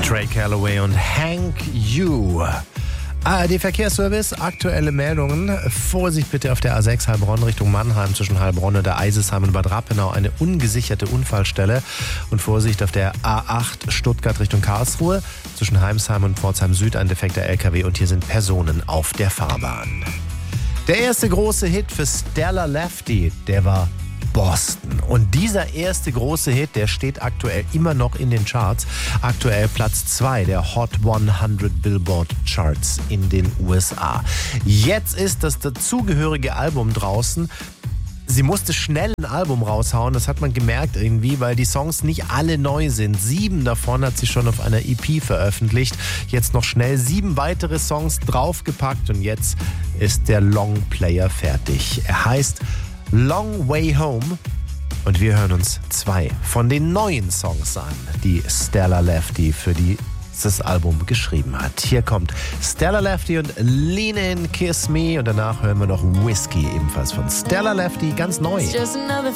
Trey Calloway und Hank U. ARD Verkehrsservice, aktuelle Meldungen. Vorsicht bitte auf der A6 Heilbronn Richtung Mannheim zwischen Heilbronn und der Eisesheim und Bad Rappenau eine ungesicherte Unfallstelle. Und Vorsicht auf der A8 Stuttgart Richtung Karlsruhe zwischen Heimsheim und Pforzheim Süd ein defekter LKW und hier sind Personen auf der Fahrbahn. Der erste große Hit für Stella Lefty, der war Boston. Und dieser erste große Hit, der steht aktuell immer noch in den Charts. Aktuell Platz 2 der Hot 100 Billboard Charts in den USA. Jetzt ist das dazugehörige Album draußen. Sie musste schnell ein Album raushauen, das hat man gemerkt irgendwie, weil die Songs nicht alle neu sind. 7 davon hat sie schon auf einer EP veröffentlicht. Jetzt noch schnell 7 weitere Songs draufgepackt und jetzt ist der Longplayer fertig. Er heißt Long Way Home und wir hören uns 2 von den neuen Songs an, die Stella Lefty für dieses Album geschrieben hat. Hier kommt Stella Lefty und Lean In, Kiss Me und danach hören wir noch Whiskey, ebenfalls von Stella Lefty, ganz neu.